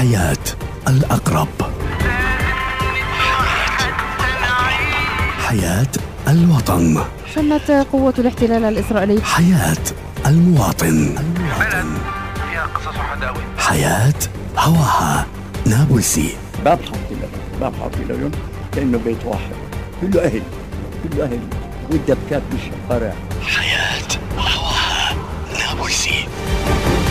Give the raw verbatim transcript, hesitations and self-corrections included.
حياة الأقرب، حياة الوطن، شنت قوة الاحتلال الإسرائيلي حياة المواطن، فيها قصص وحداوي، حياة هواها نابلسي. باب حارتي لبيون، باب حارتي لبيون كأنه بيت واحد، كله أهل، كله أهل، والدبكات بالشوارع. حياة هواها نابلسي.